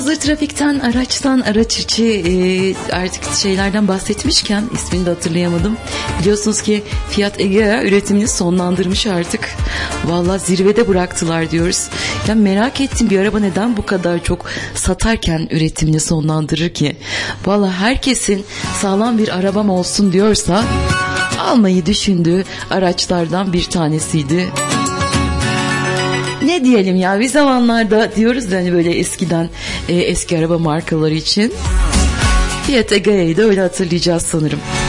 hazır trafikten, araçtan, araç içi artık şeylerden bahsetmişken ismini de hatırlayamadım. Biliyorsunuz ki Fiat Egea üretimini sonlandırmış artık. Vallahi zirvede bıraktılar diyoruz. Ya merak ettim, bir araba neden bu kadar çok satarken üretimini sonlandırır ki? Vallahi herkesin sağlam bir arabam olsun diyorsa almayı düşündüğü araçlardan bir tanesiydi. Ne diyelim ya, bir zamanlarda diyoruz hani böyle eskiden eski araba markaları için Fiat Egea'yı da öyle hatırlayacağız sanırım.